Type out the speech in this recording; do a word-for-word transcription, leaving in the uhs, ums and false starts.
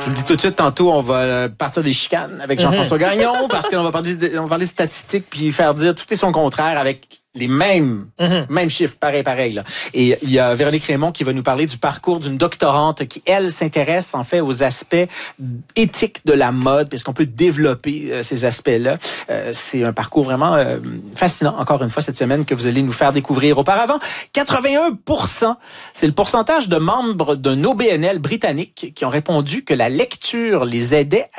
Je vous le dis tout de suite, tantôt, on va partir des chicanes avec Jean-François Gagnon parce qu'on va parler de, on va parler de statistiques puis faire dire tout est son contraire avec les mêmes, mm-hmm. mêmes chiffres, pareil, pareil. Là. Et il y a Véronique Raymond qui va nous parler du parcours d'une doctorante qui, elle, s'intéresse en fait aux aspects éthiques de la mode, puis est-ce qu'on peut développer euh, ces aspects-là. Euh, c'est un parcours vraiment euh, fascinant, encore une fois, cette semaine, que vous allez nous faire découvrir. Auparavant, quatre-vingt-un pour cent, c'est le pourcentage de membres d'un O B N L britannique qui ont répondu que la lecture les aidait à